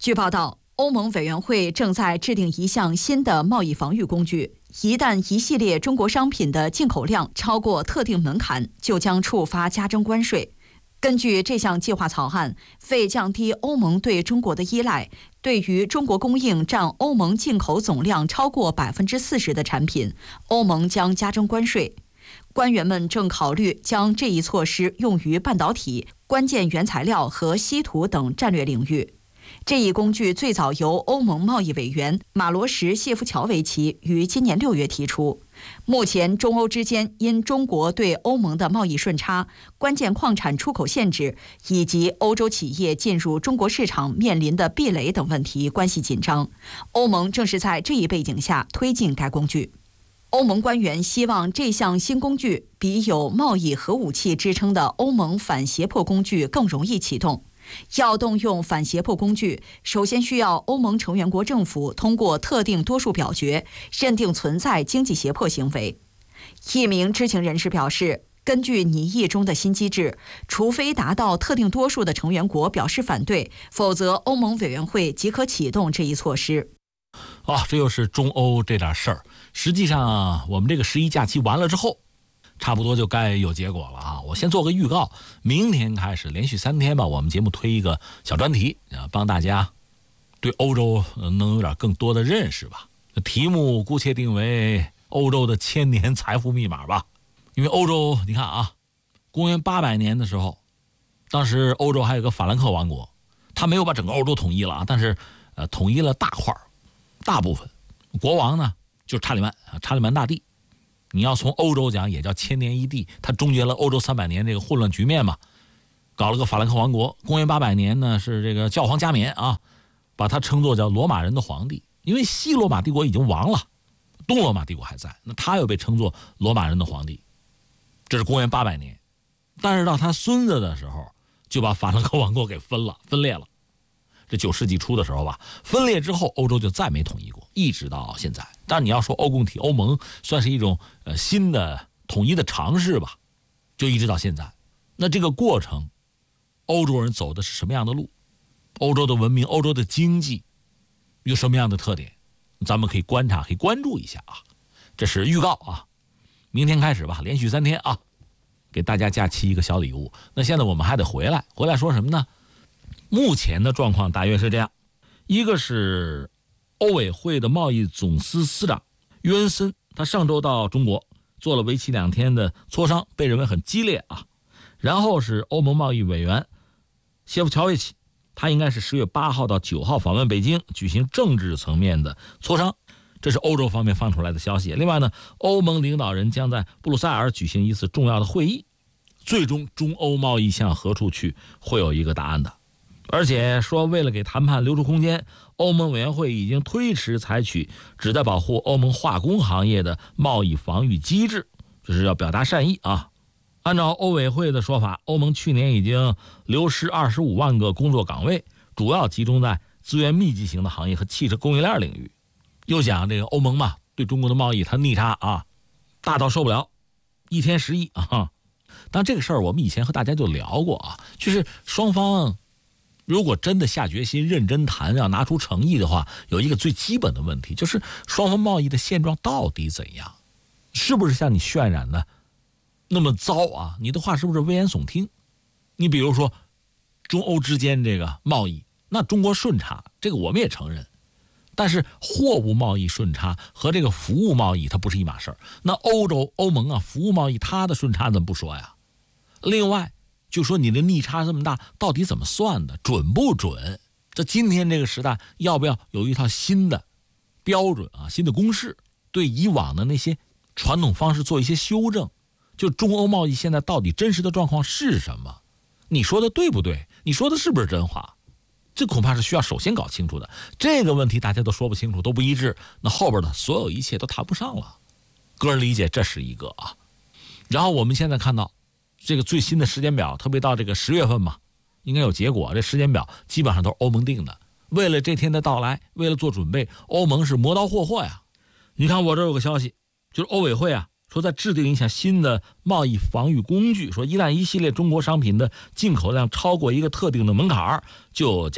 据报道，欧盟委员会正在制定一项新的贸易防御工具，一旦一系列中国商品的进口量超过特定门槛，就将触发加征关税。根据这项计划草案，为降低欧盟对中国的依赖，对于中国供应占欧盟进口总量超过40%的产品，欧盟将加征关税。官员们正考虑将这一措施用于半导体、关键原材料和稀土等战略领域。这一工具最早由欧盟贸易委员马罗什谢夫乔维奇于今年6月提出。目前，中欧之间因中国对欧盟的贸易顺差、关键矿产出口限制以及欧洲企业进入中国市场面临的壁垒等问题关系紧张。欧盟正是在这一背景下推进该工具。欧盟官员希望这项新工具比有贸易核武器之称的欧盟反胁迫工具更容易启动。要动用反胁迫工具，首先需要欧盟成员国政府通过特定多数表决，认定存在经济胁迫行为。一名知情人士表示，根据拟议中的新机制，除非达到特定多数的成员国表示反对，否则欧盟委员会即可启动这一措施。 这又是中欧这点事儿。实际上，我们这个11假期完了之后，差不多就该有结果了啊！我先做个预告，明天开始连续3天吧，我们节目推一个小专题，帮大家对欧洲能有点更多的认识吧。题目姑且定为欧洲的千年财富密码吧。因为欧洲，你看啊，公元800年的时候，当时欧洲还有个法兰克王国，他没有把整个欧洲统一了啊，但是统一了大块大部分。国王呢就是查理曼大帝。你要从欧洲讲，也叫千年一帝，他终结了欧洲300年这个混乱局面嘛，搞了个法兰克王国。公元800年呢，是这个教皇加冕啊，把他称作叫罗马人的皇帝，因为西罗马帝国已经亡了，东罗马帝国还在，那他又被称作罗马人的皇帝。这是公元800年，但是到他孙子的时候，就把法兰克王国给分裂了。这9世纪初的时候吧，分裂之后，欧洲就再没统一过，一直到现在。但你要说欧共体、欧盟算是一种新的统一的尝试吧，就一直到现在。那这个过程，欧洲人走的是什么样的路？欧洲的文明、欧洲的经济有什么样的特点？咱们可以观察、可以关注一下啊。这是预告啊，明天开始吧，连续3天啊，给大家假期一个小礼物。那现在我们还得回来说什么呢？目前的状况大约是这样，一个是欧委会的贸易总司司长约恩森，他上周到中国做了为期2天的磋商，被认为很激烈啊。然后是欧盟贸易委员谢夫乔维奇，他应该是10月8号到9号访问北京，举行政治层面的磋商。这是欧洲方面放出来的消息。另外呢，欧盟领导人将在布鲁塞尔举行一次重要的会议，最终中欧贸易向何处去会有一个答案的。而且说，为了给谈判留出空间，欧盟委员会已经推迟采取旨在保护欧盟化工行业的贸易防御机制，这是要表达善意啊。按照欧委会的说法，欧盟去年已经流失25万个工作岗位，主要集中在资源密集型的行业和汽车供应链领域。又讲这个欧盟嘛，对中国的贸易它逆差啊，大到受不了，1天10亿啊。但这个事儿我们以前和大家就聊过啊，就是双方如果真的下决心认真谈，要拿出诚意的话，有一个最基本的问题，就是双方贸易的现状到底怎样？是不是像你渲染的那么糟啊？你的话是不是危言耸听？你比如说中欧之间这个贸易，那中国顺差，这个我们也承认，但是货物贸易顺差和这个服务贸易它不是一码事儿。那欧盟啊，服务贸易它的顺差怎么不说呀？另外就说你的逆差这么大，到底怎么算的，准不准？这今天这个时代要不要有一套新的标准啊，新的公式，对以往的那些传统方式做一些修正？就中欧贸易现在到底真实的状况是什么？你说的对不对？你说的是不是真话？这恐怕是需要首先搞清楚的。这个问题大家都说不清楚，都不一致，那后边的所有一切都谈不上了。个人理解，这是一个啊。然后我们现在看到这个最新的时间表，特别到这个10月份嘛，应该有结果。这时间表基本上都是欧盟定的。为了这天的到来，为了做准备，欧盟是磨刀霍霍呀。你看我这有个消息，就是欧委会啊，说在制定一项新的贸易防御工具，说一旦一系列中国商品的进口量超过一个特定的门槛，就加税。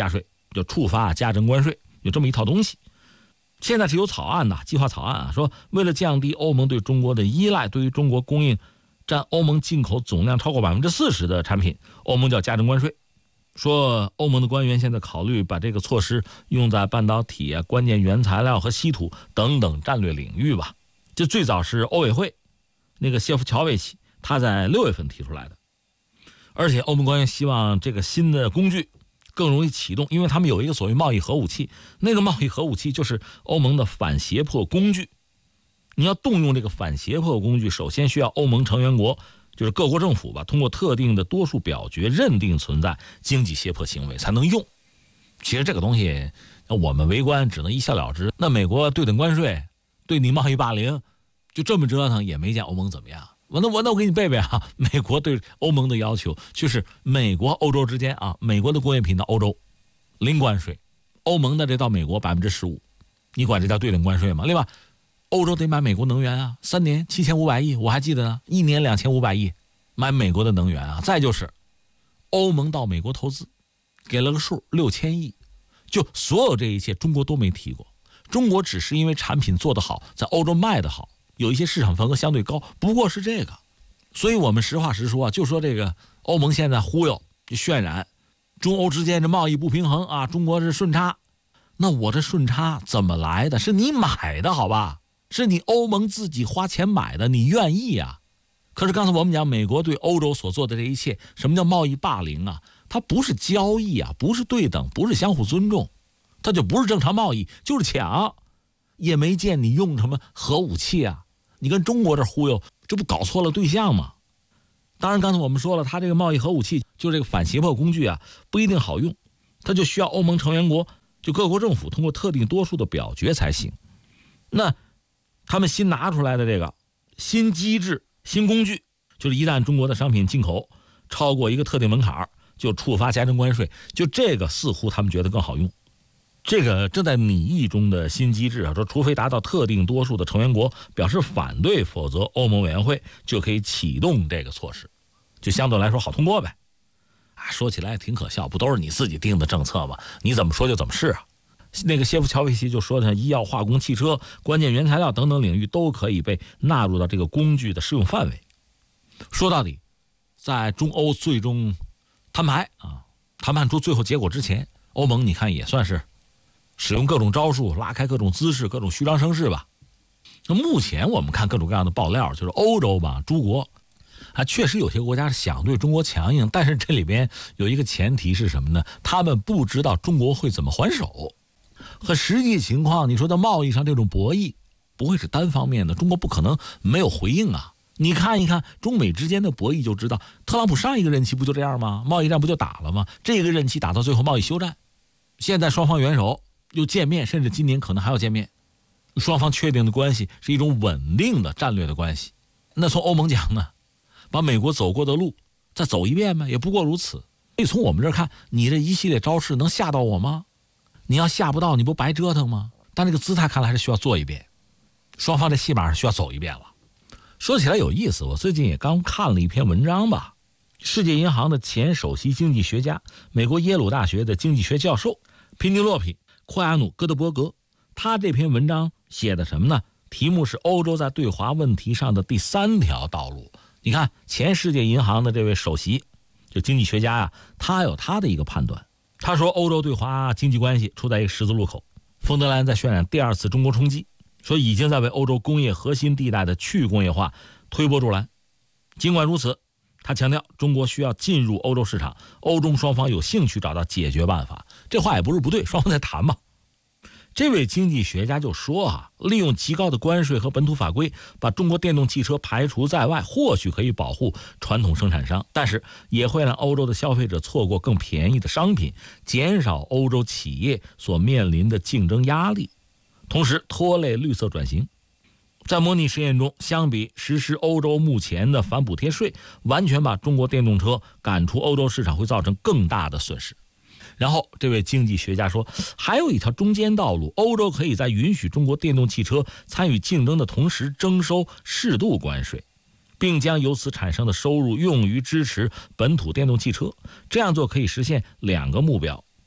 就触发加征关税，有这么一套东西。现在是有草案的计划草案啊，说为了降低欧盟对中国的依赖，对于中国供应占欧盟进口总量超过40%的产品，欧盟就要加征关税。说欧盟的官员现在考虑把这个措施用在半导体啊、关键原材料和稀土等等战略领域吧。这最早是欧委会那个谢夫乔维奇他在6月份提出来的，而且欧盟官员希望这个新的工具更容易启动，因为他们有一个所谓贸易核武器，那个贸易核武器就是欧盟的反胁迫工具。你要动用这个反胁迫工具，首先需要欧盟成员国，就是各国政府吧，通过特定的多数表决认定存在经济胁迫行为才能用。其实这个东西我们围观只能一笑了之，那美国对等关税，对你贸易霸凌，就这么折腾也没见欧盟怎么样。那我给你背背啊，美国对欧盟的要求就是美国欧洲之间啊，美国的工业品到欧洲零关税，欧盟的这到美国15%，你管这叫对等关税吗？另外欧洲得买美国能源啊，3年7500亿，我还记得呢，1年2500亿买美国的能源啊。再就是欧盟到美国投资给了个数6000亿，就所有这一切中国都没提过，中国只是因为产品做得好，在欧洲卖得好，有一些市场份额相对高，不过是这个。所以我们实话实说啊，就说这个欧盟现在忽悠就渲染中欧之间的贸易不平衡啊，中国是顺差。那我这顺差怎么来的？是你买的好吧，是你欧盟自己花钱买的，你愿意啊。可是刚才我们讲美国对欧洲所做的这一切，什么叫贸易霸凌啊？它不是交易啊，不是对等，不是相互尊重，它就不是正常贸易，就是抢。也没见你用什么核武器啊，你跟中国这忽悠，这不搞错了对象吗？当然刚才我们说了，它这个贸易核武器就这个反胁迫工具啊，不一定好用，它就需要欧盟成员国就各国政府通过特定多数的表决才行。那他们新拿出来的这个新机制新工具，就是一旦中国的商品进口超过一个特定门槛，就触发加征关税，就这个似乎他们觉得更好用。这个正在拟议中的新机制啊，说除非达到特定多数的成员国表示反对，否则欧盟委员会就可以启动这个措施，就相对来说好通过呗。说起来挺可笑，不都是你自己定的政策吗？你怎么说就怎么是啊。那个谢夫乔维奇就说他医药、化工、汽车、关键原材料等等领域都可以被纳入到这个工具的适用范围。说到底，在中欧最终谈判出最后结果之前，欧盟你看也算是使用各种招数，拉开各种姿势，各种虚张声势吧。那目前我们看各种各样的爆料，就是欧洲吧，诸国确实有些国家是想对中国强硬，但是这里边有一个前提是什么呢？他们不知道中国会怎么还手。和实际情况，你说在贸易上这种博弈不会是单方面的，中国不可能没有回应啊。你看一看中美之间的博弈就知道，特朗普上一个任期不就这样吗？贸易战不就打了吗？这个任期打到最后贸易休战，现在双方元首又见面，甚至今年可能还要见面，双方确定的关系是一种稳定的战略的关系。那从欧盟讲呢，把美国走过的路再走一遍吗？也不过如此。所以从我们这儿看，你这一系列招式能吓到我吗？你要吓不到，你不白折腾吗？但这个姿态看来还是需要做一遍，双方这戏码是需要走一遍了。说起来有意思，我最近也刚看了一篇文章吧，世界银行的前首席经济学家，美国耶鲁大学的经济学教授皮尼洛皮·库亚努·戈德伯格，他这篇文章写的什么呢？题目是欧洲在对华问题上的第3条道路。你看前世界银行的这位首席就经济学家呀，他有他的一个判断。他说欧洲对华经济关系处在一个十字路口，冯德莱恩在渲染第2次中国冲击，说已经在为欧洲工业核心地带的去工业化推波助澜。尽管如此，他强调中国需要进入欧洲市场，欧中双方有兴趣找到解决办法。这话也不是不对，双方在谈嘛。这位经济学家就说利用极高的关税和本土法规把中国电动汽车排除在外，或许可以保护传统生产商，但是也会让欧洲的消费者错过更便宜的商品，减少欧洲企业所面临的竞争压力，同时拖累绿色转型。在模拟实验中，相比实施欧洲目前的反补贴税，完全把中国电动车赶出欧洲市场会造成更大的损失。然后这位经济学家说，还有一条中间道路，欧洲可以在允许中国电动汽车参与竞争的同时征收适度关税，并将由此产生的收入用于支持本土电动汽车。这样做可以实现2个目标，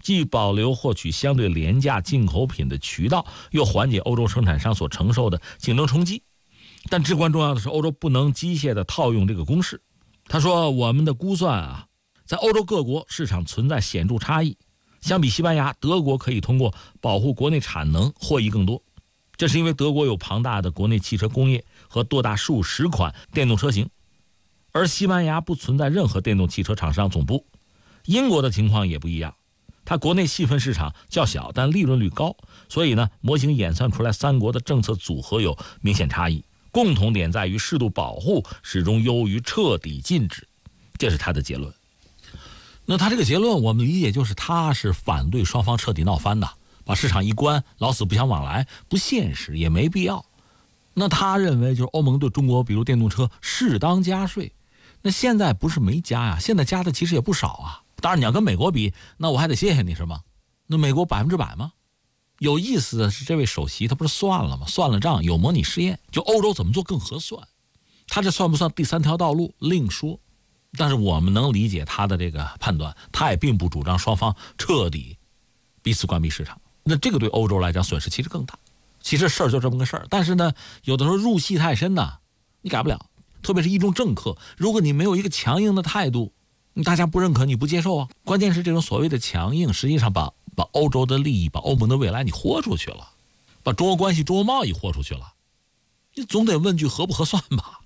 既保留获取相对廉价进口品的渠道，又缓解欧洲生产商所承受的竞争冲击。但至关重要的是，欧洲不能机械地套用这个公式。他说，我们的估算啊，在欧洲各国市场存在显著差异，相比西班牙，德国可以通过保护国内产能获益更多。这是因为德国有庞大的国内汽车工业和多达数十款电动车型，而西班牙不存在任何电动汽车厂商总部。英国的情况也不一样，它国内细分市场较小，但利润率高，所以呢，模型演算出来三国的政策组合有明显差异，共同点在于适度保护始终优于彻底禁止，这是他的结论。那他这个结论我们理解就是他是反对双方彻底闹翻的，把市场一关，老死不相往来，不现实也没必要。那他认为就是欧盟对中国比如电动车适当加税，那现在不是没加呀，现在加的其实也不少啊。当然你要跟美国比，那我还得谢谢你是吗？那美国100%吗？有意思的是，这位首席他不是算了吗？算了账，有模拟试验，就欧洲怎么做更合算。他这算不算第三条道路另说，但是我们能理解他的这个判断，他也并不主张双方彻底彼此关闭市场。那这个对欧洲来讲损失其实更大。其实事儿就这么个事儿，但是呢，有的时候入戏太深呢，你改不了。特别是一众政客，如果你没有一个强硬的态度，大家不认可，你不接受啊。关键是这种所谓的强硬，实际上把欧洲的利益、把欧盟的未来你豁出去了，把中欧关系、中欧贸易豁出去了。你总得问句合不合算吧。